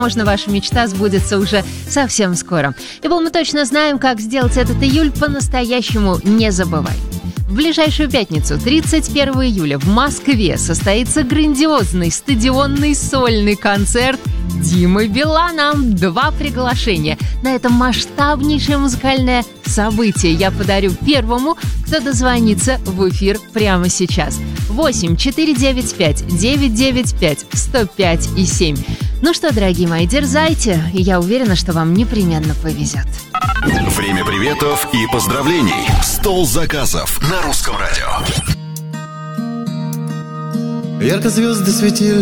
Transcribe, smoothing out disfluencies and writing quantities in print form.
Возможно, ваша мечта сбудется уже совсем скоро. Ибо мы точно знаем, как сделать этот июль по-настоящему незабываемым. В ближайшую пятницу, 31 июля, в Москве состоится грандиозный стадионный сольный концерт Димы Билана. 2 приглашения на это масштабнейшее музыкальное событие я подарю первому, кто дозвонится в эфир прямо сейчас. 8 495 995 105 и 7. Ну что, дорогие мои, дерзайте, и я уверена, что вам непременно повезет. Время приветов и поздравлений. Стол заказов на Русском радио. Ярко звезды светили